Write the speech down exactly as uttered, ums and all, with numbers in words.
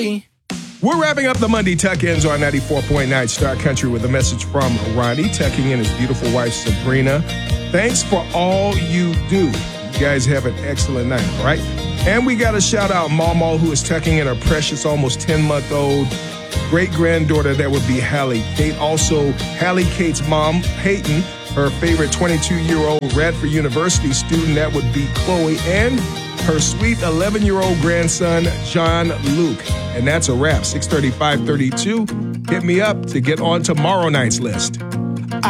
We're wrapping up the Monday Tuck-Ins on ninety-four point nine Star Country with a message from Ronnie, tucking in his beautiful wife, Sabrina. Thanks for all you do. You guys have an excellent night, all right? And we got to shout out Mama, who is tucking in her precious, almost ten-month-old great-granddaughter. That would be Hallie Kate. Also, Hallie Kate's mom, Peyton, her favorite twenty-two-year-old Radford University student. That would be Chloe. And her sweet eleven-year-old grandson, John Luke. And that's a wrap. six thirty, five thirty-two. Hit me up to get on tomorrow night's list.